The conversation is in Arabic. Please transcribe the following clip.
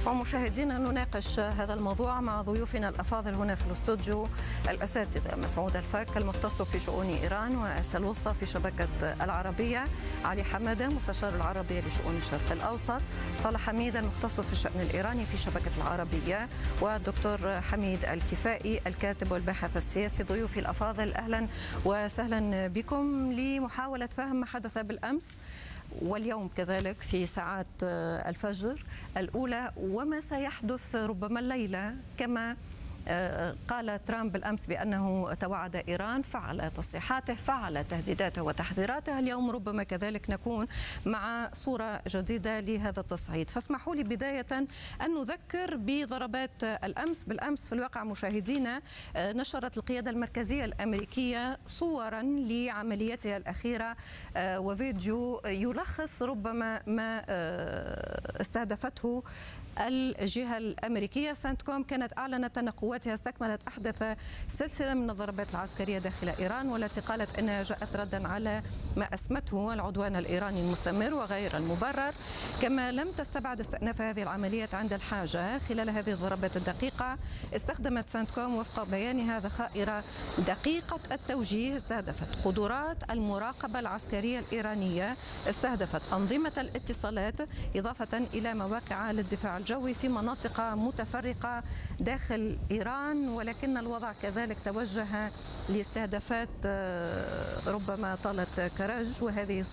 ومشاهدينا نناقش هذا الموضوع مع ضيوفنا الأفاضل هنا في الاستوديو، الأساتذة مسعود الفك المختص في شؤون إيران وآسيا الوسطى في شبكة العربية، علي حمادة مستشار العربية لشؤون الشرق الأوسط، صالح حميد المختص في الشأن الإيراني في شبكة العربية، والدكتور حميد الكفائي الكاتب والباحث السياسي. ضيوفي الأفاضل أهلا وسهلا بكم لمحاولة فهم ما حدث بالأمس واليوم كذلك في ساعات الفجر الأولى وما سيحدث ربما الليلة. كما قال ترامب بالأمس بأنه توعد إيران، فعل تصريحاته، فعل تهديداته وتحذيراته. اليوم ربما كذلك نكون مع صورة جديدة لهذا التصعيد. فاسمحوا لي بداية أن نذكر بضربات الأمس. بالأمس في الواقع مشاهدينا نشرت القيادة المركزية الأمريكية صورا لعملياتها الأخيرة وفيديو يلخص ربما ما استهدفته الجهة الأمريكية. سنتكوم كانت أعلنت أن قواتها استكملت أحدث سلسلة من الضربات العسكرية داخل إيران، والتي قالت أنها جاءت ردا على ما أسمته العدوان الإيراني المستمر وغير المبرر. كما لم تستبعد استئناف هذه العمليات عند الحاجة. خلال هذه الضربات الدقيقة استخدمت سنتكوم وفق بيانها ذخائر دقيقة التوجيه، استهدفت قدرات المراقبة العسكرية الإيرانية، استهدفت أنظمة الاتصالات، إضافة إلى مواقع للدفاع الجوي في مناطق متفرقة داخل إيران. ولكن الوضع كذلك توجه لاستهدافات ربما طالت كرج، وهذه